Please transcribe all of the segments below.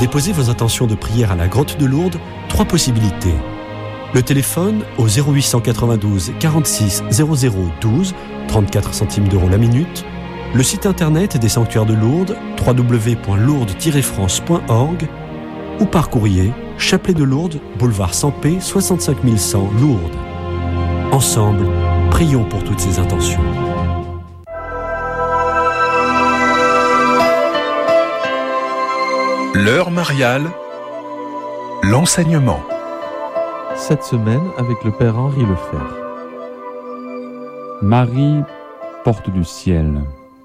déposer vos intentions de prière à la Grotte de Lourdes, 3 possibilités. Le téléphone au 0892 46 00 12, 34 centimes d'euros la minute. Le site internet des sanctuaires de Lourdes, www.lourdes-france.org, ou par courrier, Chapelet de Lourdes, boulevard Sampé, 65 100 Lourdes. Ensemble, prions pour toutes ces intentions. L'heure mariale, l'enseignement. Cette semaine avec le Père Henri Lefebvre. Marie, porte du ciel.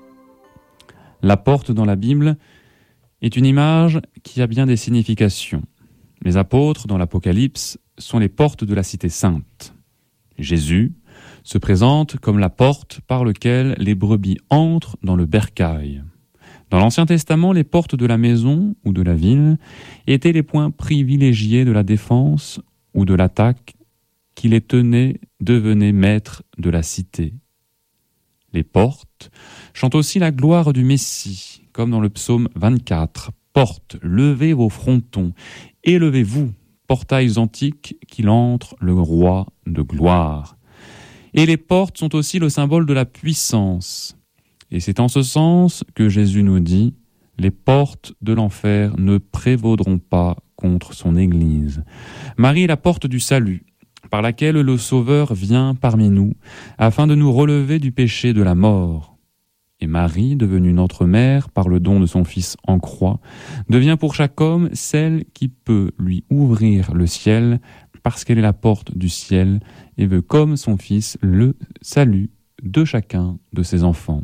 La porte dans la Bible est une image qui a bien des significations. Les apôtres dans l'Apocalypse sont les portes de la cité sainte. Jésus se présente comme la porte par laquelle les brebis entrent dans le bercail. Dans l'Ancien Testament, les portes de la maison ou de la ville étaient les points privilégiés de la défense ou de l'attaque qui les tenaient devenaient maîtres de la cité. Les portes chantent aussi la gloire du Messie, comme dans le psaume 24. Portes, levez vos frontons, élevez-vous, portails antiques qu'il entre le roi de gloire. Et les portes sont aussi le symbole de la puissance. Et c'est en ce sens que Jésus nous dit « Les portes de l'enfer ne prévaudront pas contre son Église ». Marie est la porte du salut, par laquelle le Sauveur vient parmi nous, afin de nous relever du péché de la mort. Et Marie, devenue notre mère par le don de son Fils en croix, devient pour chaque homme celle qui peut lui ouvrir le ciel, parce qu'elle est la porte du ciel et veut comme son Fils le salut de chacun de ses enfants.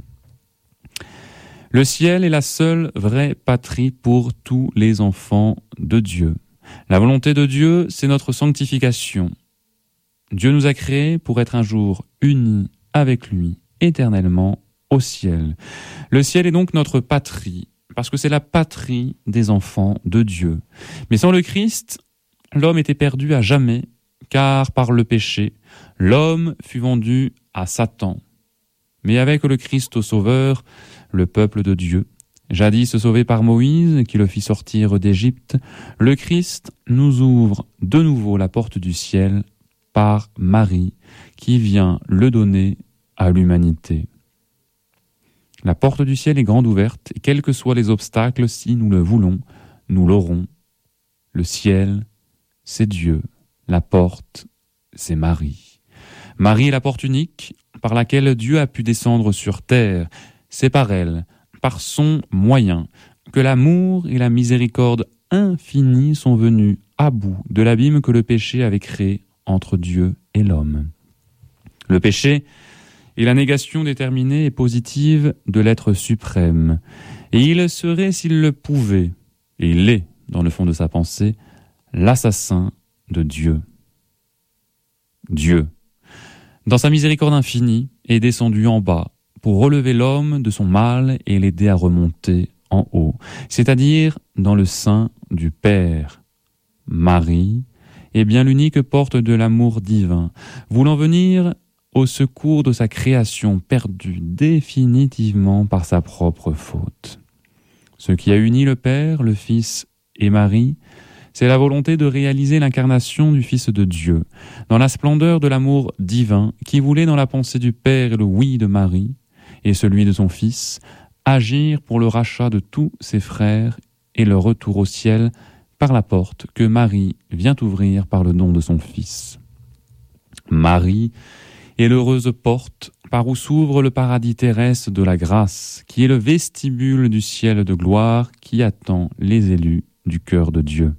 Le ciel est la seule vraie patrie pour tous les enfants de Dieu. La volonté de Dieu, c'est notre sanctification. Dieu nous a créés pour être un jour unis avec lui, éternellement, au ciel. Le ciel est donc notre patrie, parce que c'est la patrie des enfants de Dieu. Mais sans le Christ, l'homme était perdu à jamais, car par le péché, l'homme fut vendu à Satan. Mais avec le Christ Sauveur, le peuple de Dieu, jadis sauvé par Moïse, qui le fit sortir d'Égypte, le Christ nous ouvre de nouveau la porte du ciel par Marie, qui vient le donner à l'humanité. La porte du ciel est grande ouverte, et quels que soient les obstacles, si nous le voulons, nous l'aurons. Le ciel, c'est Dieu. La porte, c'est Marie. Marie est la porte unique par laquelle Dieu a pu descendre sur terre. C'est par elle, par son moyen, que l'amour et la miséricorde infinie sont venus à bout de l'abîme que le péché avait créé entre Dieu et l'homme. Le péché est la négation déterminée et positive de l'être suprême. Et il serait, s'il le pouvait, et il l'est dans le fond de sa pensée, l'assassin de Dieu. Dieu, dans sa miséricorde infinie, est descendu en bas pour relever l'homme de son mal et l'aider à remonter en haut, c'est-à-dire dans le sein du Père. Marie est bien l'unique porte de l'amour divin, voulant venir au secours de sa création perdue définitivement par sa propre faute. Ce qui a uni le Père, le Fils et Marie, c'est la volonté de réaliser l'incarnation du Fils de Dieu, dans la splendeur de l'amour divin qui voulait dans la pensée du Père et le oui de Marie, et celui de son Fils, agir pour le rachat de tous ses frères et le retour au ciel par la porte que Marie vient ouvrir par le don de son Fils. Marie est l'heureuse porte par où s'ouvre le paradis terrestre de la grâce, qui est le vestibule du ciel de gloire qui attend les élus du cœur de Dieu.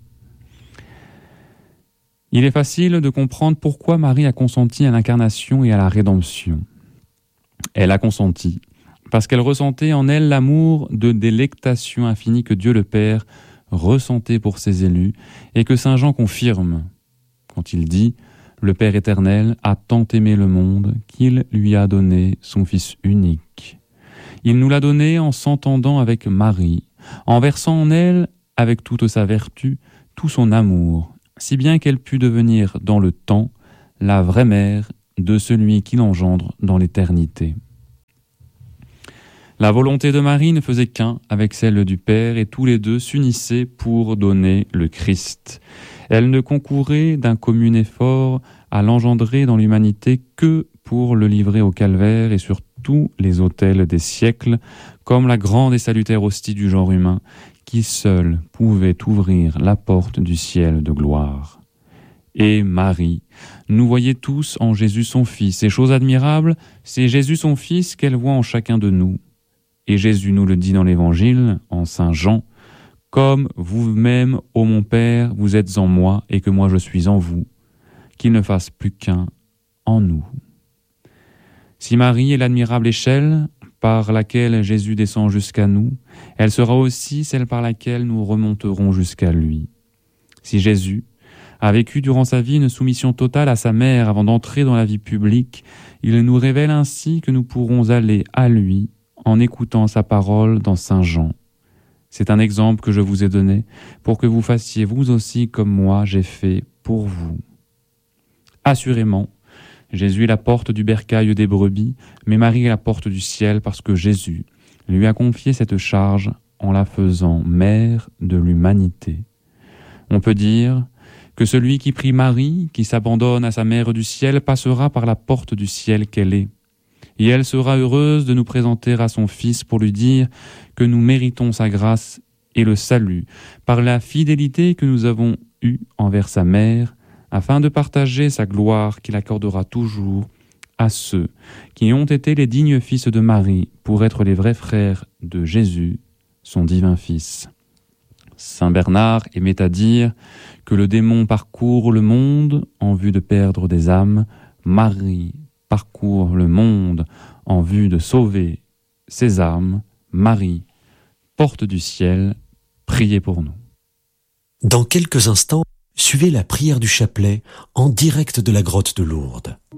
Il est facile de comprendre pourquoi Marie a consenti à l'incarnation et à la rédemption. Elle a consenti parce qu'elle ressentait en elle l'amour de délectation infinie que Dieu le Père ressentait pour ses élus et que saint Jean confirme quand il dit « Le Père éternel a tant aimé le monde qu'il lui a donné son Fils unique. Il nous l'a donné en s'entendant avec Marie, en versant en elle, avec toute sa vertu, tout son amour, si bien qu'elle put devenir dans le temps la vraie mère de celui qui l'engendre dans l'éternité. » La volonté de Marie ne faisait qu'un avec celle du Père et tous les deux s'unissaient pour donner le Christ. Elle ne concourait d'un commun effort à l'engendrer dans l'humanité que pour le livrer au calvaire et sur tous les autels des siècles, comme la grande et salutaire hostie du genre humain, qui seule pouvait ouvrir la porte du ciel de gloire. Et Marie nous voyait tous en Jésus son Fils, et chose admirable, c'est Jésus son Fils qu'elle voit en chacun de nous. Et Jésus nous le dit dans l'Évangile, en Saint Jean, « Comme vous-même, ô mon Père, vous êtes en moi, et que moi je suis en vous, qu'il ne fasse plus qu'un en nous. » Si Marie est l'admirable échelle par laquelle Jésus descend jusqu'à nous, elle sera aussi celle par laquelle nous remonterons jusqu'à lui. Si Jésus a vécu durant sa vie une soumission totale à sa mère avant d'entrer dans la vie publique, il nous révèle ainsi que nous pourrons aller à lui en écoutant sa parole dans Saint Jean. C'est un exemple que je vous ai donné pour que vous fassiez vous aussi comme moi j'ai fait pour vous. Assurément, Jésus est la porte du bercail des brebis, mais Marie est la porte du ciel parce que Jésus lui a confié cette charge en la faisant mère de l'humanité. On peut dire que celui qui prie Marie, qui s'abandonne à sa mère du ciel, passera par la porte du ciel qu'elle est. Et elle sera heureuse de nous présenter à son Fils pour lui dire que nous méritons sa grâce et le salut par la fidélité que nous avons eue envers sa mère, afin de partager sa gloire qu'il accordera toujours à ceux qui ont été les dignes fils de Marie pour être les vrais frères de Jésus, son divin Fils. Saint Bernard aimait à dire que le démon parcourt le monde en vue de perdre des âmes. Marie parcourt le monde en vue de sauver ses âmes. Marie, porte du ciel, priez pour nous. Dans quelques instants, suivez la prière du chapelet en direct de la grotte de Lourdes.